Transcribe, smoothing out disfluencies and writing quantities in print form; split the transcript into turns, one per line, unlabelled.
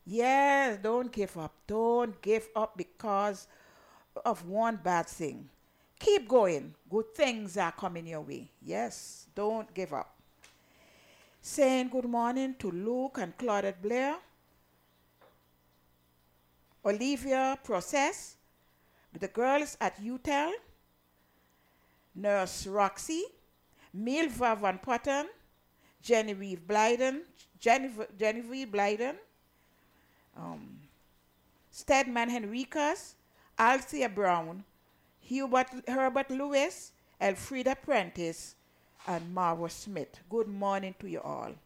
Yes, don't give up. Don't give up because of one bad thing. Keep going. Good things are coming your way. Yes, don't give up. Saying good morning to Luke and Claudette Blair, Olivia Process, the girls at UTEL, Nurse Roxy, Milva Van Potten, Genevieve Blyden, Genevieve Blyden, um, Stedman Henricus, Althea Brown, Herbert Lewis, Elfrida Prentice, and Marva Smith. Good morning to you all.